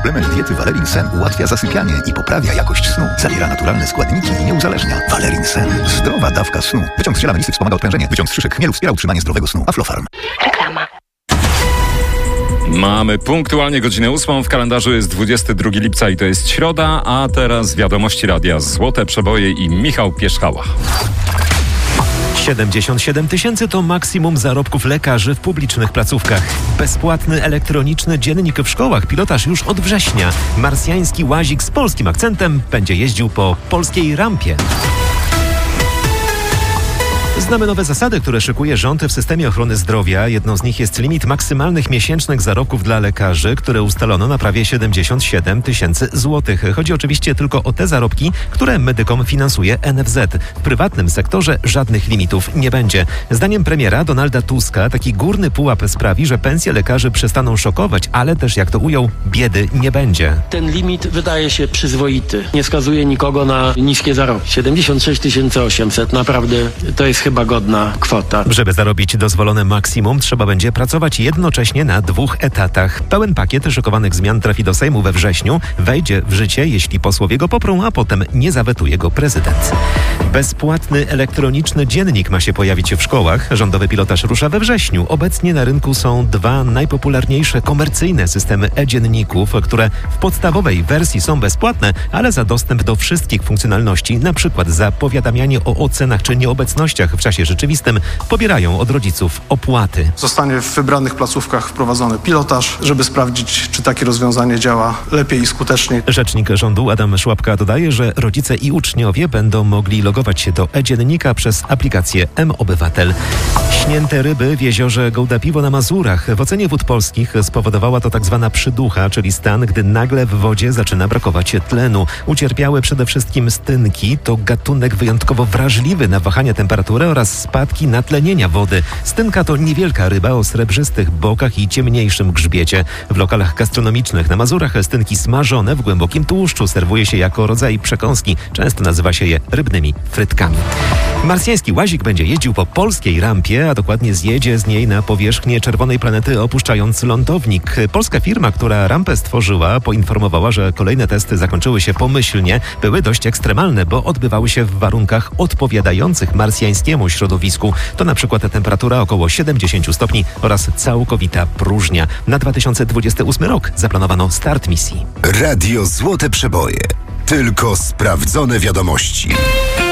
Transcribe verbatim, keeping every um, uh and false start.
Suplement diety Valerin Sen ułatwia zasypianie i poprawia jakość snu. Zawiera naturalne składniki i nie uzależnia. Valerin Sen. Zdrowa dawka snu. Wyciąg z ziela melisy wspomaga odprężenie. Wyciąg z szyszek chmielu wspiera utrzymanie zdrowego snu. Aflofarm. Reklama. Mamy punktualnie godzinę ósmą, w kalendarzu jest dwudziestego drugiego lipca i to jest środa, a teraz wiadomości radia Złote Przeboje i Michał Pierzchała. siedemdziesiąt siedem tysięcy to maksimum zarobków lekarzy w publicznych placówkach. Bezpłatny elektroniczny dziennik w szkołach, pilotaż już od września. Marsjański łazik z polskim akcentem będzie jeździł po polskiej rampie. Znamy nowe zasady, które szykuje rząd w systemie ochrony zdrowia. Jedną z nich jest limit maksymalnych miesięcznych zarobków dla lekarzy, które ustalono na prawie siedemdziesiąt siedem tysięcy złotych. Chodzi oczywiście tylko o te zarobki, które medykom finansuje N F Z. W prywatnym sektorze żadnych limitów nie będzie. Zdaniem premiera Donalda Tuska taki górny pułap sprawi, że pensje lekarzy przestaną szokować, ale też, jak to ujął, biedy nie będzie. Ten limit wydaje się przyzwoity. Nie skazuje nikogo na niskie zarobki. siedemdziesiąt sześć tysięcy osiemset, naprawdę to jest chyba godna kwota. Żeby zarobić dozwolone maksimum, trzeba będzie pracować jednocześnie na dwóch etatach. Pełen pakiet szykowanych zmian trafi do Sejmu we wrześniu, wejdzie w życie, jeśli posłowie go poprą, a potem nie zawetuje go prezydent. Bezpłatny elektroniczny dziennik ma się pojawić w szkołach. Rządowy pilotaż rusza we wrześniu. Obecnie na rynku są dwa najpopularniejsze komercyjne systemy e-dzienników, które w podstawowej wersji są bezpłatne, ale za dostęp do wszystkich funkcjonalności, na przykład za powiadamianie o ocenach czy nieobecnościach w czasie rzeczywistym, pobierają od rodziców opłaty. Zostanie w wybranych placówkach wprowadzony pilotaż, żeby sprawdzić, czy takie rozwiązanie działa lepiej i skuteczniej. Rzecznik rządu Adam Szłapka dodaje, że rodzice i uczniowie będą mogli logować się do e-dziennika przez aplikację M-Obywatel. Śnięte ryby w jeziorze Gołdapiwo na Mazurach. W ocenie Wód Polskich spowodowała to tak zwana przyducha, czyli stan, gdy nagle w wodzie zaczyna brakować tlenu. Ucierpiały przede wszystkim stynki. To gatunek wyjątkowo wrażliwy na wahania temperatury oraz spadki natlenienia wody. Stynka to niewielka ryba o srebrzystych bokach i ciemniejszym grzbiecie. W lokalach gastronomicznych na Mazurach stynki smażone w głębokim tłuszczu serwuje się jako rodzaj przekąski. Często nazywa się je rybnymi frytkami. Marsjański łazik będzie jeździł po polskiej rampie, a dokładnie zjedzie z niej na powierzchnię czerwonej planety, opuszczając lądownik. Polska firma, która rampę stworzyła, poinformowała, że kolejne testy zakończyły się pomyślnie. Były dość ekstremalne, bo odbywały się w warunkach odpowiadających marsjańskiemu środowisku. To na przykład temperatura około siedemdziesiąt stopni oraz całkowita próżnia. Na dwa tysiące dwudziesty ósmy rok zaplanowano start misji. Radio Złote Przeboje. Tylko sprawdzone wiadomości.